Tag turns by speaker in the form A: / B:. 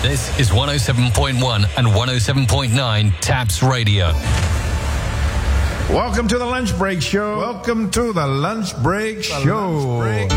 A: This is 107.1 and 107.9 Taps Radio.
B: Welcome to the Lunch Break Show.
C: Welcome to the Lunch Break Show.